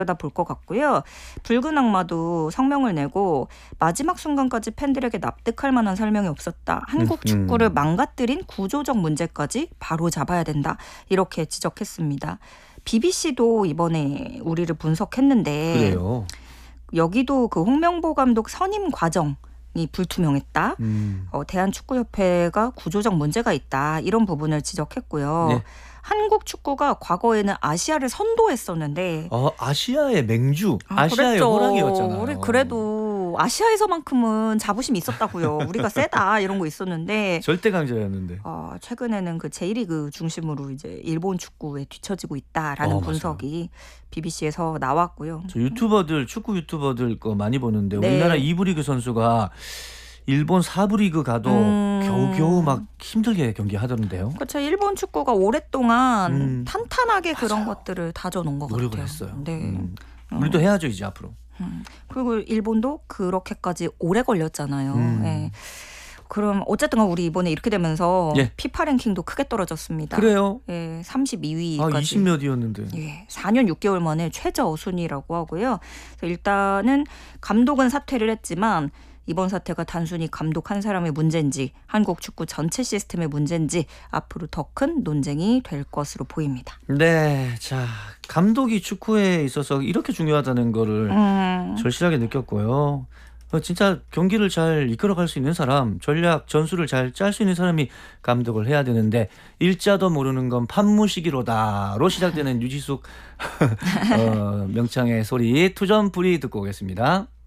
볼 것 같고요. 붉은 악마도 성명을 내고 마지막 순간까지 팬들에게 납득할 만한 설명이 없었다. 한국 축구를 망가뜨린 구조적 문제까지 바로 잡아야 된다. 이렇게 지적했습니다. BBC도 이번에 우리를 분석했는데 그래요. 여기도 그 홍명보 감독 선임 과정이 불투명했다. 대한축구협회가 구조적 문제가 있다. 이런 부분을 지적했고요. 네. 한국 축구가 과거에는 아시아를 선도했었는데 아시아의 맹주, 아시아의 그랬죠. 호랑이였잖아요. 우리 그래도 아시아에서만큼은 자부심이 있었다고요. 우리가 세다 이런 거 있었는데 절대 강자였는데. 최근에는 그 J리그 중심으로 이제 일본 축구에 뒤처지고 있다라는 분석이 BBC에서 나왔고요. 저 유튜버들, 축구 유튜버들 거 많이 보는데 네. 우리나라 2부 리그 선수가 일본 4부 리그 가도 겨우겨우 막 힘들게 경기하던데요. 그렇죠. 일본 축구가 오랫동안 탄탄하게 그런 것들을 다져놓은 것 노력을 같아요. 했어요. 네. 우리도 해야죠 이제 앞으로. 그리고 일본도 그렇게까지 오래 걸렸잖아요. 네. 그럼 어쨌든 우리 이번에 이렇게 되면서 피파 랭킹도 크게 떨어졌습니다. 그래요? 32위까지. 20몇이었는데. 4년 6개월 만에 최저 순위라고 하고요. 그래서 일단은 감독은 사퇴를 했지만 이번 사태가 단순히 감독 한 사람의 문제인지 한국 축구 전체 시스템의 문제인지 앞으로 더 큰 논쟁이 될 것으로 보입니다. 네, 자 감독이 축구에 있어서 이렇게 중요하다는 거를 절실하게 느꼈고요. 진짜 경기를 잘 이끌어갈 수 있는 사람, 전략, 전술을 잘 짤 수 있는 사람이 감독을 해야 되는데 일자도 모르는 건 판무시기로다로 시작되는 유지숙 명창의 소리 투점풀이 듣고 오겠습니다.